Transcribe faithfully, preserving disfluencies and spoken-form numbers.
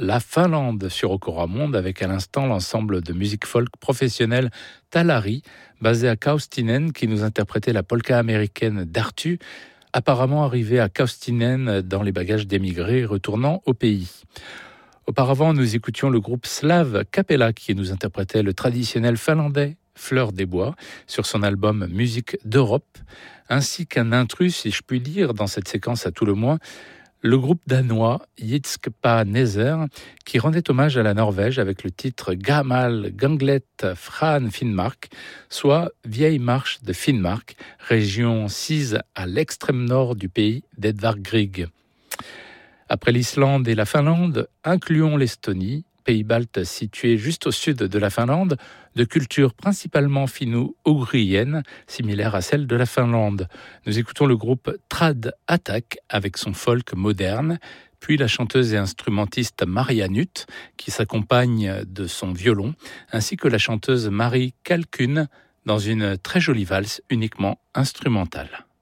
la Finlande sur Okora Monde avec à l'instant l'ensemble de musique folk professionnelle Talari, basé à Kaustinen, qui nous interprétait la polka américaine d'Artu, apparemment arrivée à Kaustinen dans les bagages d'émigrés retournant au pays. Auparavant, nous écoutions le groupe slave Capella qui nous interprétait le traditionnel finlandais Fleur des Bois sur son album Musique d'Europe, ainsi qu'un intrus, si je puis dire, dans cette séquence à tout le moins, le groupe danois Jitskpa Neser qui rendait hommage à la Norvège avec le titre Gamal Ganglet Fran Finnmark, soit Vieille Marche de Finnmark, région sise à l'extrême nord du pays d'Edvard Grieg. Après l'Islande et la Finlande, incluons l'Estonie, pays balte situé juste au sud de la Finlande, de culture principalement finno-ougrienne, similaire à celle de la Finlande. Nous écoutons le groupe Trad Attack avec son folk moderne, puis la chanteuse et instrumentiste Maria Nutt, qui s'accompagne de son violon, ainsi que la chanteuse Marie Kalkun dans une très jolie valse uniquement instrumentale.